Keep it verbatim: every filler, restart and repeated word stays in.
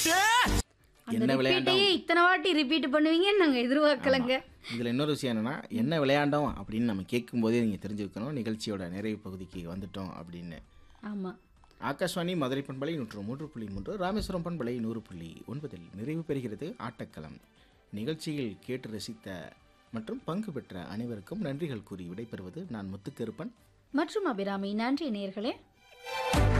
அந்த என்ன விளையாண்டோம் ரிப்பீட்டையே இத்தனை வாட்டி ரிப்பீட் பண்ணுவீங்கன்னு நாங்கள் எதிர்பார்க்கலங்க. இதில் இன்னொரு விஷயம் என்னென்னா என்ன விளையாண்டோம் அப்படின்னு நம்ம கேட்கும்போதே நீங்கள் தெரிஞ்சுக்கணும் நிகழ்ச்சியோட நிறைவு பகுதிக்கு வந்துட்டோம் அப்படின்னு. ஆமாம். ஆகாஷ்வாணி மதுரை பண்பலை நூற்று மூன்று புள்ளி மூன்று ராமேஸ்வரம் பண்பலை நூறு புள்ளி ஒன்பதில் நிறைவு பெறுகிறது ஆட்டக்களம். நிகழ்ச்சியில் கேட்டு ரசித்த மற்றும் பங்கு பெற்ற அனைவருக்கும் நன்றிகள் கூறி விடைபெறுவது நான் முத்துக்கருப்பன் மற்றும் அபிராமி. நன்றி நேயர்களே.